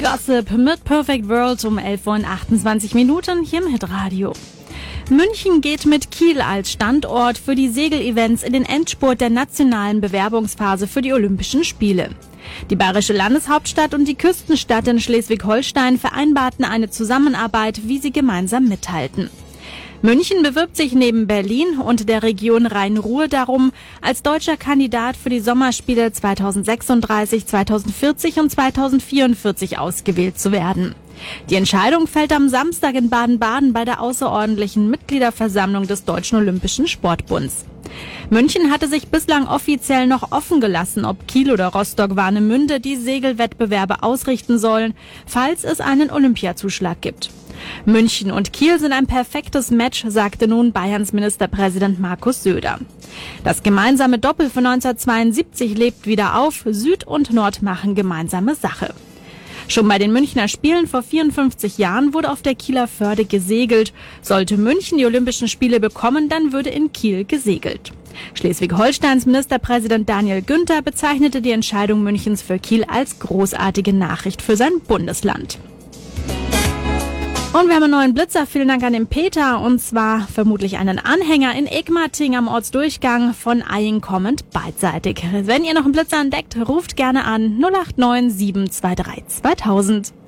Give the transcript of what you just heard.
Gossip mit Perfect World um 11:28 Uhr hier im Hitradio. München geht mit Kiel als Standort für die Segelevents in den Endspurt der nationalen Bewerbungsphase für die Olympischen Spiele. Die bayerische Landeshauptstadt und die Küstenstadt in Schleswig-Holstein vereinbarten eine Zusammenarbeit, wie sie gemeinsam mitteilten. München bewirbt sich neben Berlin und der Region Rhein-Ruhr darum, als deutscher Kandidat für die Sommerspiele 2036, 2040 und 2044 ausgewählt zu werden. Die Entscheidung fällt am Samstag in Baden-Baden bei der außerordentlichen Mitgliederversammlung des Deutschen Olympischen Sportbunds. München hatte sich bislang offiziell noch offen gelassen, ob Kiel oder Rostock-Warnemünde die Segelwettbewerbe ausrichten sollen, falls es einen Olympiazuschlag gibt. München und Kiel sind ein perfektes Match, sagte nun Bayerns Ministerpräsident Markus Söder. Das gemeinsame Doppel von 1972 lebt wieder auf, Süd und Nord machen gemeinsame Sache. Schon bei den Münchner Spielen vor 54 Jahren wurde auf der Kieler Förde gesegelt. Sollte München die Olympischen Spiele bekommen, dann würde in Kiel gesegelt. Schleswig-Holsteins Ministerpräsident Daniel Günther bezeichnete die Entscheidung Münchens für Kiel als großartige Nachricht für sein Bundesland. Und wir haben einen neuen Blitzer. Vielen Dank an den Peter. Und zwar vermutlich einen Anhänger in Egmating am Ortsdurchgang von Eying kommend beidseitig. Wenn ihr noch einen Blitzer entdeckt, ruft gerne an 089 723 2000.